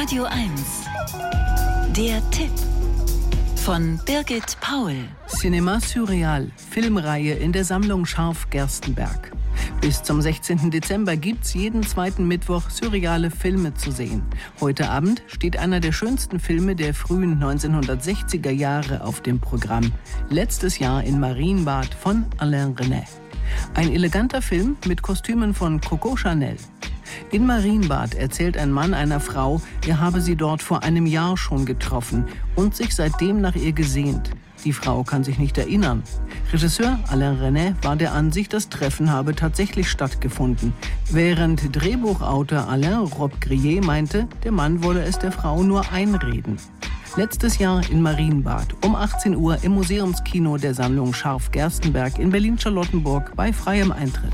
Radio 1. Der Tipp von Birgit Paul. Cinema Surreal, Filmreihe in der Sammlung Scharf-Gerstenberg. Bis zum 16. Dezember gibt's jeden zweiten Mittwoch surreale Filme zu sehen. Heute Abend steht einer der schönsten Filme der frühen 1960er Jahre auf dem Programm. Letztes Jahr in Marienbad von Alain Resnais. Ein eleganter Film mit Kostümen von Coco Chanel. In Marienbad erzählt ein Mann einer Frau, er habe sie dort vor einem Jahr schon getroffen und sich seitdem nach ihr gesehnt. Die Frau kann sich nicht erinnern. Regisseur Alain Resnais war der Ansicht, das Treffen habe tatsächlich stattgefunden, während Drehbuchautor Alain Robbe-Grillet meinte, der Mann wolle es der Frau nur einreden. Letztes Jahr in Marienbad um 18 Uhr im Museumskino der Sammlung Scharf-Gerstenberg in Berlin-Charlottenburg bei freiem Eintritt.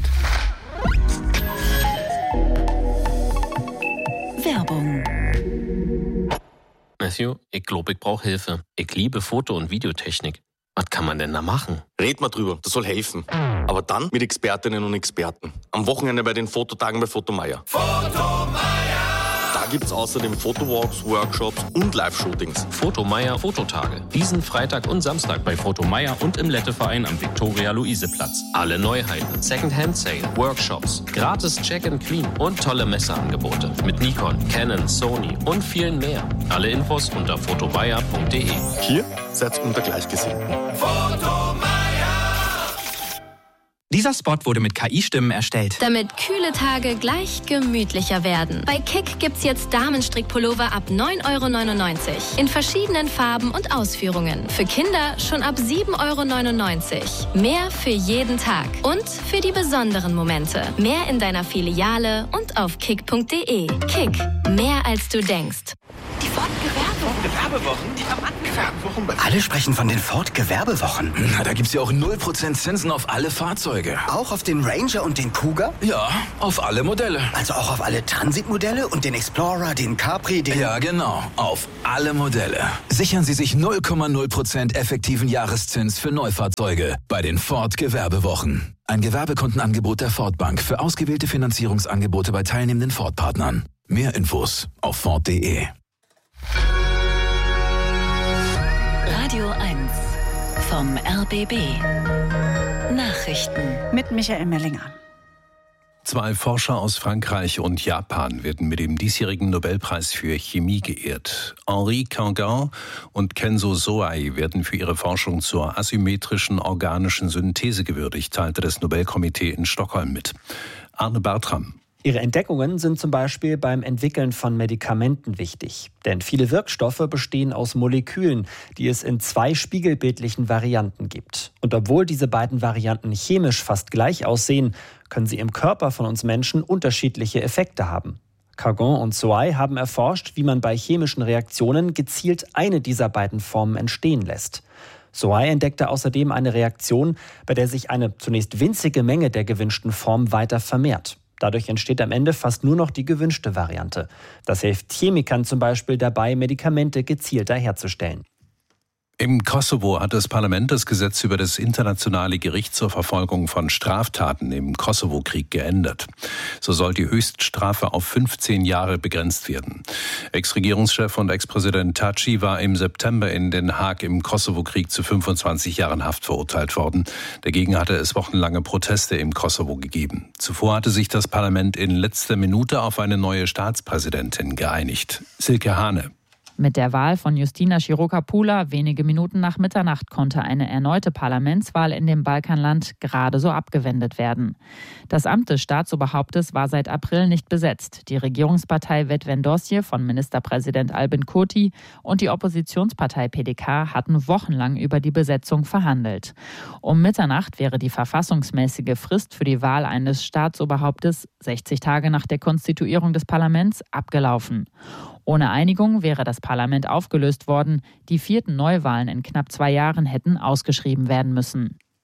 Werbung. Matthew, ich glaube, ich brauche Hilfe. Ich liebe Foto- und Videotechnik. Was kann man denn da machen? Red mal drüber, das soll helfen. Aber dann mit Expertinnen und Experten. Am Wochenende bei den Fototagen bei Fotomeier. Da gibt's außerdem Fotowalks, Workshops und Live-Shootings. Fotomeier Fototage. Diesen Freitag und Samstag bei Fotomeier und im Letteverein am Viktoria-Luise-Platz. Alle Neuheiten, Second-Hand-Sale, Workshops, gratis Check-and-Clean und tolle Messeangebote mit Nikon, Canon, Sony und vielen mehr. Alle Infos unter fotomeier.de. Hier seid's unter Gleichgesinnten. Dieser Spot wurde mit KI-Stimmen erstellt. Damit kühle Tage gleich gemütlicher werden. Bei Kick gibt's jetzt Damenstrickpullover ab 9,99 € in verschiedenen Farben und Ausführungen. Für Kinder schon ab 7,99 €. Mehr für jeden Tag und für die besonderen Momente. Mehr in deiner Filiale und auf kick.de. Kick, mehr als du denkst. Die Ford-Gewerbewochen, die haben angefangen. Alle sprechen von den Ford-Gewerbewochen. Na, da gibt's ja auch 0% Zinsen auf alle Fahrzeuge. Auch auf den Ranger und den Cougar? Ja, auf alle Modelle. Also auch auf alle Transit-Modelle und den Explorer, den Capri, den... Ja, genau, auf alle Modelle. Sichern Sie sich 0,0% effektiven Jahreszins für Neufahrzeuge bei den Ford-Gewerbewochen. Ein Gewerbekundenangebot der Ford Bank für ausgewählte Finanzierungsangebote bei teilnehmenden Ford-Partnern. Mehr Infos auf Ford.de. Radio 1 vom RBB. Nachrichten mit Michael Mellinger. 2 Forscher aus Frankreich und Japan werden mit dem diesjährigen Nobelpreis für Chemie geehrt. Henri Cangin und Kenzo Soai werden für ihre Forschung zur asymmetrischen organischen Synthese gewürdigt, teilte das Nobelkomitee in Stockholm mit. Arne Bertram. Ihre Entdeckungen sind zum Beispiel beim Entwickeln von Medikamenten wichtig. Denn viele Wirkstoffe bestehen aus Molekülen, die es in 2 spiegelbildlichen Varianten gibt. Und obwohl diese beiden Varianten chemisch fast gleich aussehen, können sie im Körper von uns Menschen unterschiedliche Effekte haben. Cangin und Soai haben erforscht, wie man bei chemischen Reaktionen gezielt eine dieser beiden Formen entstehen lässt. Soai entdeckte außerdem eine Reaktion, bei der sich eine zunächst winzige Menge der gewünschten Form weiter vermehrt. Dadurch entsteht am Ende fast nur noch die gewünschte Variante. Das hilft Chemikern zum Beispiel dabei, Medikamente gezielter herzustellen. Im Kosovo hat das Parlament das Gesetz über das Internationale Gericht zur Verfolgung von Straftaten im Kosovo-Krieg geändert. So soll die Höchststrafe auf 15 Jahre begrenzt werden. Ex-Regierungschef und Ex-Präsident Thaci war im September in Den Haag im Kosovo-Krieg zu 25 Jahren Haft verurteilt worden. Dagegen hatte es wochenlange Proteste im Kosovo gegeben. Zuvor hatte sich das Parlament in letzter Minute auf eine neue Staatspräsidentin geeinigt. Silke Hane. Mit der Wahl von Justina Shiroka-Pula wenige Minuten nach Mitternacht konnte eine erneute Parlamentswahl in dem Balkanland gerade so abgewendet werden. Das Amt des Staatsoberhauptes war seit April nicht besetzt. Die Regierungspartei Vetëvendosje von Ministerpräsident Albin Kurti und die Oppositionspartei PDK hatten wochenlang über die Besetzung verhandelt. Um Mitternacht wäre die verfassungsmäßige Frist für die Wahl eines Staatsoberhauptes 60 Tage nach der Konstituierung des Parlaments abgelaufen. Ohne Einigung wäre das Parlament aufgelöst worden. Die 4. Neuwahlen in knapp 2 Jahren hätten ausgeschrieben werden müssen.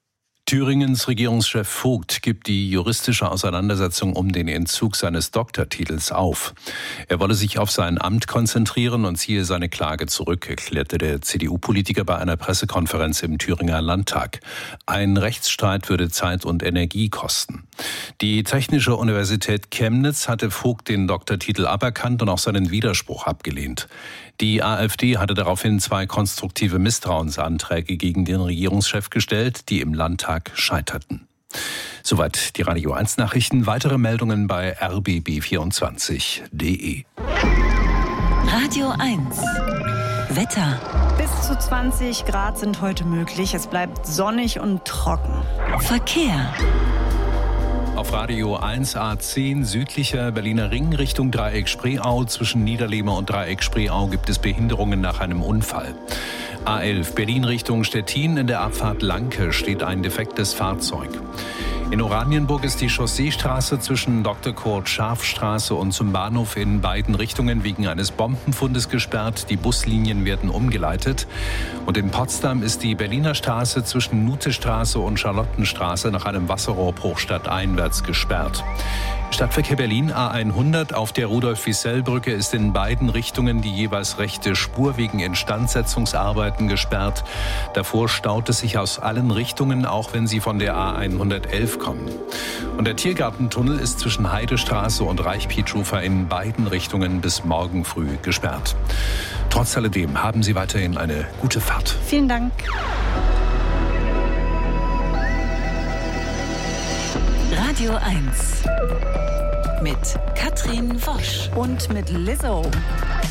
Thüringens Regierungschef Vogt gibt die juristische Auseinandersetzung um den Entzug seines Doktortitels auf. Er wolle sich auf sein Amt konzentrieren und ziehe seine Klage zurück, erklärte der CDU-Politiker bei einer Pressekonferenz im Thüringer Landtag. Ein Rechtsstreit würde Zeit und Energie kosten. Die Technische Universität Chemnitz hatte Vogt den Doktortitel aberkannt und auch seinen Widerspruch abgelehnt. Die AfD hatte daraufhin 2 konstruktive Misstrauensanträge gegen den Regierungschef gestellt, die im Landtag scheiterten. Soweit die Radio 1 Nachrichten. Weitere Meldungen bei rbb24.de. Radio 1. Wetter. Bis zu 20 Grad sind heute möglich. Es bleibt sonnig und trocken. Verkehr. Auf Radio 1 A10 südlicher Berliner Ring Richtung Dreieck Spreeau. Zwischen Niederlehme und Dreieck Spreeau gibt es Behinderungen nach einem Unfall. A11 Berlin Richtung Stettin. In der Abfahrt Lanke steht ein defektes Fahrzeug. In Oranienburg ist die Chausseestraße zwischen Dr. Kurt Scharfstraße und zum Bahnhof in beiden Richtungen wegen eines Bombenfundes gesperrt. Die Buslinien werden umgeleitet. Und in Potsdam ist die Berliner Straße zwischen Nutestraße und Charlottenstraße nach einem Wasserrohrbruch stadteinwärts gesperrt. Stadtverkehr Berlin A100 auf der Rudolf-Wiesel-Brücke ist in beiden Richtungen die jeweils rechte Spur wegen Instandsetzungsarbeiten gesperrt. Davor staut es sich aus allen Richtungen, auch wenn Sie von der A111 kommen. Und der Tiergartentunnel ist zwischen Heidestraße und Reichpietschufer in beiden Richtungen bis morgen früh gesperrt. Trotz alledem haben Sie weiterhin eine gute Fahrt. Vielen Dank. Radio 1 mit Katrin Wosch und mit Lizzo.